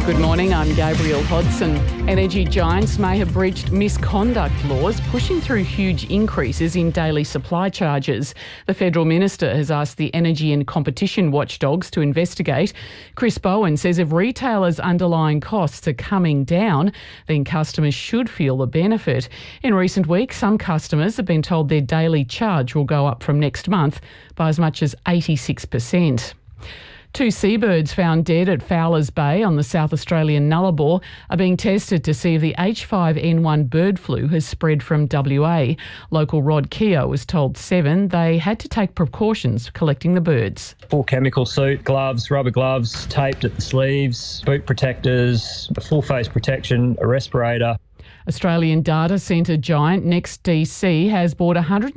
Good morning, I'm Gabrielle Hodson. Energy giants may have breached misconduct laws, pushing through huge increases in daily supply charges. The Federal Minister has asked the Energy and Competition watchdogs to investigate. Chris Bowen says if retailers' underlying costs are coming down, then customers should feel the benefit. In recent weeks, some customers have been told their daily charge will go up from next month by as much as 86%. Two seabirds found dead at Fowlers Bay on the South Australian Nullarbor are being tested to see if the H5N1 bird flu has spread from WA. Local Rod Keogh was told 7 they had to take precautions collecting the birds. Full chemical suit, gloves, rubber gloves, taped at the sleeves, boot protectors, a full face protection, a respirator. Australian data centre giant NextDC has bought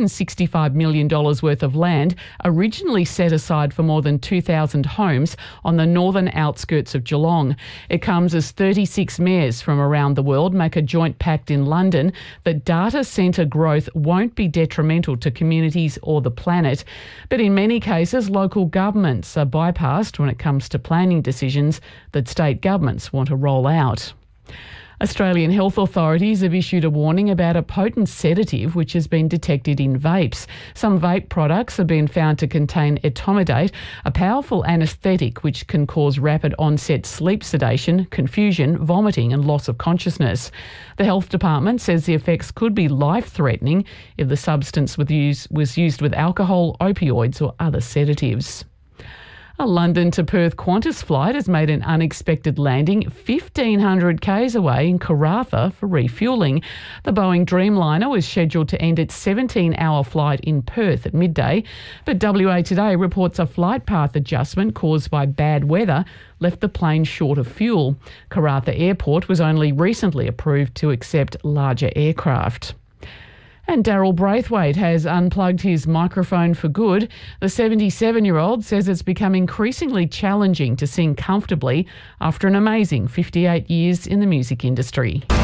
$165 million worth of land originally set aside for more than 2,000 homes on the northern outskirts of Geelong. It comes as 36 mayors from around the world make a joint pact in London that data centre growth won't be detrimental to communities or the planet. But in many cases, local governments are bypassed when it comes to planning decisions that state governments want to roll out. Australian health authorities have issued a warning about a potent sedative which has been detected in vapes. Some vape products have been found to contain etomidate, a powerful anaesthetic which can cause rapid onset sleep sedation, confusion, vomiting and loss of consciousness. The Health Department says the effects could be life-threatening if the substance was used with alcohol, opioids or other sedatives. A London to Perth Qantas flight has made an unexpected landing 1,500 k's away in Karratha for refuelling. The Boeing Dreamliner was scheduled to end its 17-hour flight in Perth at midday, but WA Today reports a flight path adjustment caused by bad weather left the plane short of fuel. Karratha Airport was only recently approved to accept larger aircraft. And Daryl Braithwaite has unplugged his microphone for good. The 77-year-old says it's become increasingly challenging to sing comfortably after an amazing 58 years in the music industry.